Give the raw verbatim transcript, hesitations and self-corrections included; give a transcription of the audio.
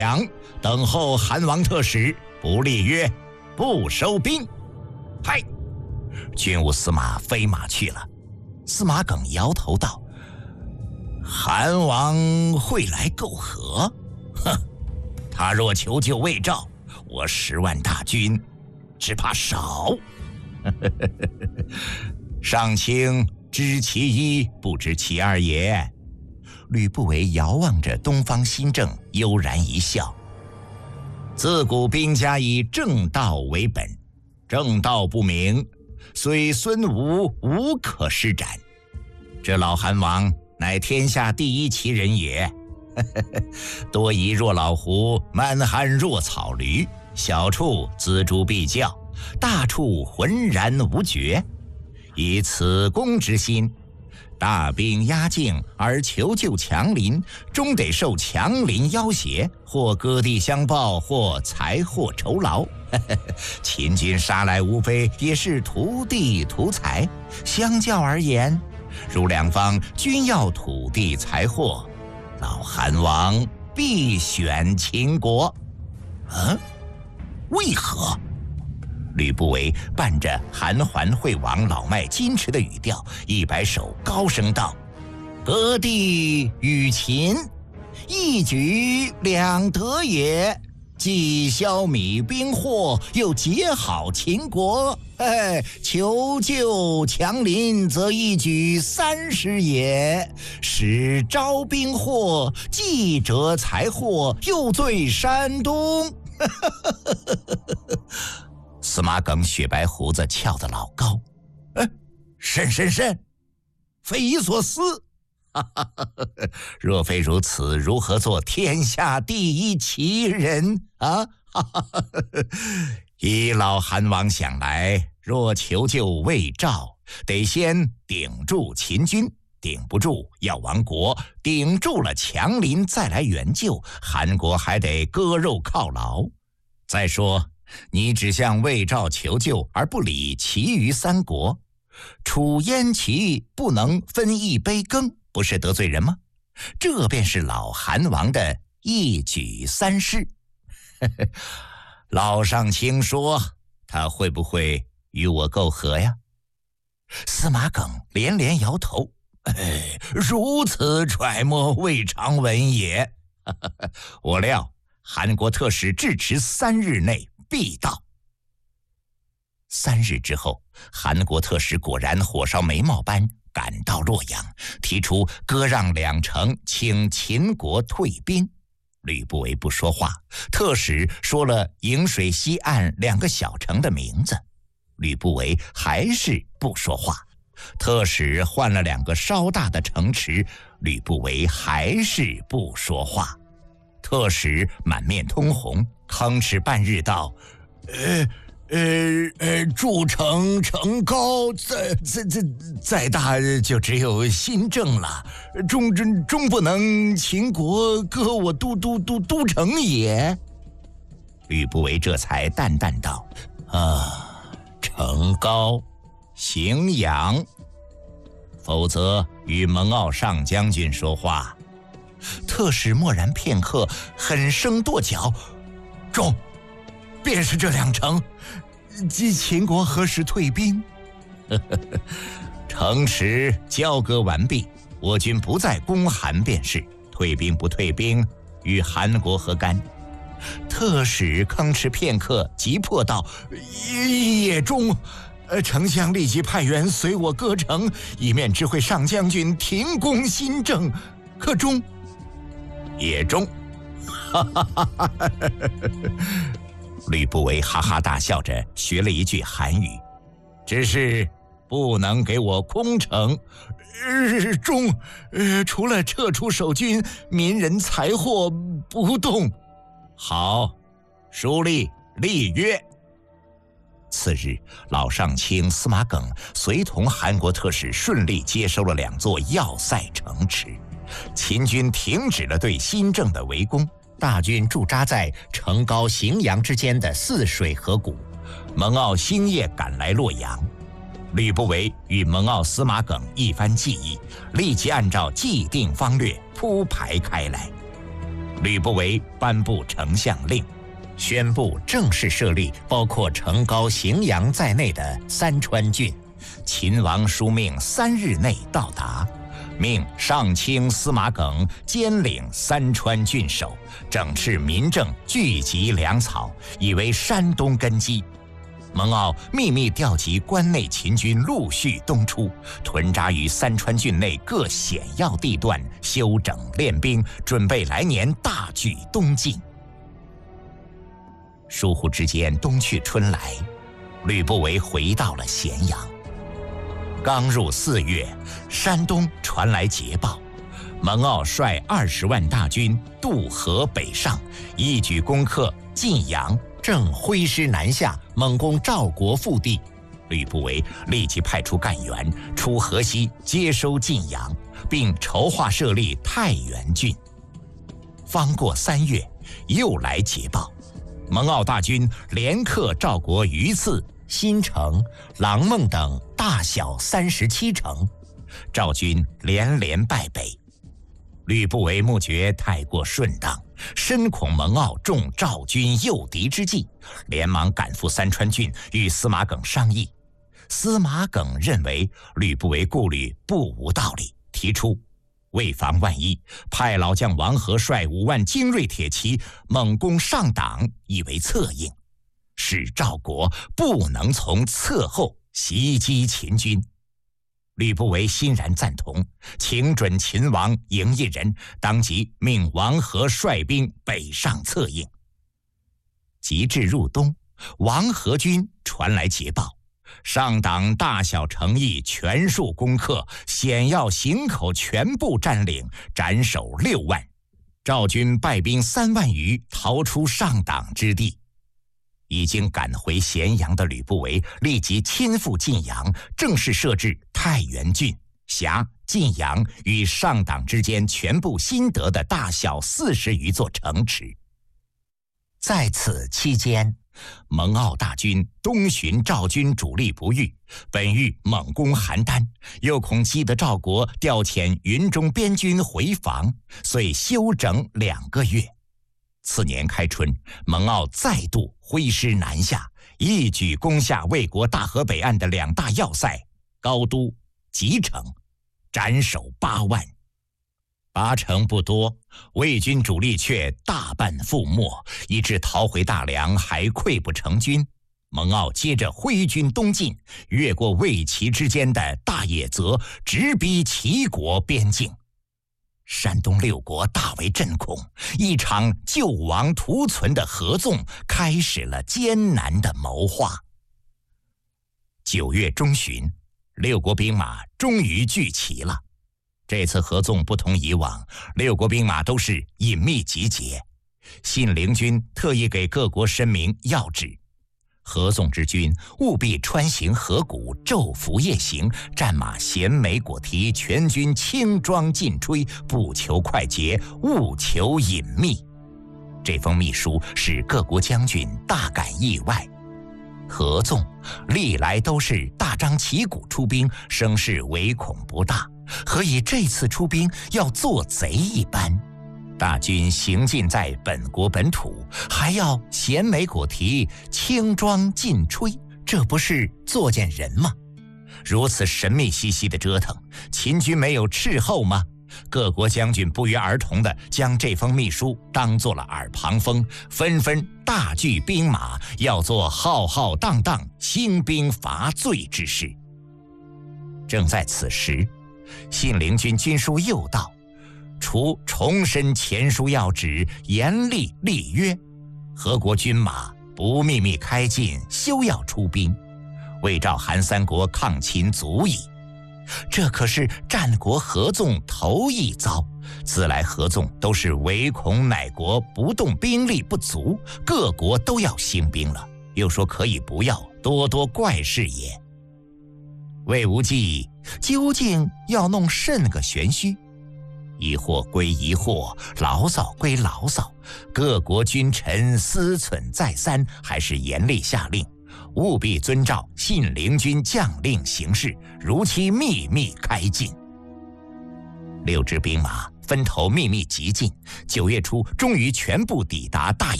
阳，等候韩王特使，不立约，不收兵。嗨，军务司马飞马去了。司马耿摇头道：“韩王会来媾和？哼，他若求救魏赵，我十万大军只怕少。上卿知其一，不知其二也。”吕不韦遥望着东方新政，悠然一笑。自古兵家以正道为本，正道不明，虽孙吴无可施展。这老韩王乃天下第一奇人也。多疑若老狐，蛮汉若草驴，小处锱铢必较，大处浑然无觉。以此公之心，大兵压境而求救强邻，终得受强邻要挟，或割地相报，或财货酬劳。秦军杀来无非也是图地图财，相较而言，如两方均要土地财货，老韩王必选秦国。嗯，为何？吕不韦伴着韩桓惠王老迈矜持的语调，一摆手，高声道：“割地与秦，一举两得也。既消弭兵祸，又结好秦国。哎，求救强邻，则一举三十也。使招兵祸，既折财货，又罪山东。”司马耿雪白胡子翘得老高，哎，甚甚甚，匪夷所思。若非如此，如何做天下第一奇人啊？依老韩王想来，若求救魏赵，得先顶住秦军，顶不住要亡国，顶住了强邻再来援救，韩国还得割肉犒劳。再说你只向魏赵求救，而不理其余三国，楚燕齐不能分一杯羹，不是得罪人吗？这便是老韩王的一举三失。老上卿说，他会不会与我媾和呀？司马耿连连摇头，哎，如此揣摩，未尝闻也。我料韩国特使至迟三日内必到。三日之后，韩国特使果然火烧眉毛般赶到洛阳，提出割让两城，请秦国退兵。吕不韦不说话，特使说了颍水西岸两个小城的名字，吕不韦还是不说话。特使换了两个稍大的城池，吕不韦还是不说话。特使满面通红，吭哧半日道：“呃呃呃，筑城城高，再再再再大，就只有新郑了，终终终不能秦国割我都都都都城也。”吕不韦这才淡淡道：“啊，城高，荥阳，否则与蒙骜上将军说话。”特使默然片刻，狠声跺脚：“中，便是这两城。即秦国何时退兵？”城池交割完毕，我军不再攻韩便是，退兵不退兵，与韩国何干？特使吭哧片刻，急迫道：“也中。呃，丞相立即派员随我割城，以面知会上将军停攻新郑，可中？”也中。吕不韦哈哈大笑着学了一句韩语，只是不能给我攻城。呃、中，呃，除了撤出守军，民人财货不动。好，书立立约。次日，老上卿司马耿随同韩国特使顺利接收了两座要塞城池。秦军停止了对新郑的围攻，大军驻扎在城高荥阳之间的泗水河谷。蒙骜星夜赶来洛阳，吕不韦与蒙骜司马耿一番计议，立即按照既定方略铺排开来。 吕不韦颁布丞相令，宣布正式设立包括成皋、荥阳在内的三川郡。秦王书命三日内到达，命上卿司马耿兼领三川郡守，整治民政，聚集粮草，以为山东根基。蒙骜秘密调集关内秦军陆续东出，屯扎于三川郡内各险要地段，休整练兵，准备来年大举东进。疏忽之间，冬去春来，吕不韦回到了咸阳。刚入四月，山东传来捷报，蒙骜率二十万大军渡河北上，一举攻克晋阳，正挥师南下，猛攻赵国腹地。吕不韦立即派出干员出河西接收晋阳，并筹划设立太原郡。方过三月，又来捷报，蒙骜大军连克赵国榆次、新城、郎孟等大小三十七城，赵军连连败北。吕不韦目觉太过顺当，深恐蒙骜中赵军诱敌之计，连忙赶赴三川郡与司马耿商议。司马耿认为吕不韦顾虑不无道理，提出为防万一，派老将王和率五万精锐铁骑猛攻上党，以为策应，使赵国不能从侧后袭击秦军。吕不韦欣然赞同，请准秦王迎一人，当即命王和率兵北上策应。及至入冬，王和军传来捷报，上党大小城邑全数攻克，险要行口全部占领，斩首六万。赵军败兵三万余，逃出上党之地。已经赶回咸阳的吕不韦立即亲赴晋阳，正式设置太原郡，辖晋阳与上党之间全部新得的大小四十余座城池。在此期间，蒙骜大军东巡赵军主力不遇，本欲猛攻邯郸，又恐激得赵国调遣云中边军回防，遂休整两个月。次年开春，蒙骜再度挥师南下，一举攻下魏国大河北岸的两大要塞高都、棘城，斩首八万。八城不多，魏军主力却大半覆没，以致逃回大梁还溃不成军。蒙骜接着挥军东进，越过魏齐之间的大野泽，直逼齐国边境。山东六国大为震恐，一场救亡图存的合纵开始了艰难的谋划。九月中旬，六国兵马终于聚齐了。这次合纵不同以往，六国兵马都是隐秘集结。信陵君特意给各国申明要旨：合纵之军务必穿行河谷，昼伏夜行，战马衔枚裹蹄，全军轻装劲吹，不求快捷，务求隐秘。这封密书使各国将军大感意外。合纵历来都是大张旗鼓出兵，声势唯恐不大，何以这次出兵要做贼一般？大军行进在本国本土，还要衔枚裹蹄，轻装劲吹，这不是作践人吗？如此神秘兮兮的折腾，秦军没有斥候吗？各国将军不约而同地将这封密书当作了耳旁风，纷纷大聚兵马，要做浩浩荡荡兴兵伐罪之事。正在此时，信陵君军书又到，除重申前书要旨，严厉立约，何国军马不秘密开进，休要出兵，魏赵韩三国抗秦足矣。这可是战国合纵头一遭，自来合纵都是唯恐乃国不动兵力不足，各国都要兴兵了，又说可以不要，多多怪事也。魏无忌究竟要弄甚个玄虚？疑惑归疑惑，牢骚归牢骚，各国君臣思忖再三，还是严厉下令，务必遵照信陵君将令行事，如期秘密开进。六支兵马分头秘密急进，九月初终于全部抵达大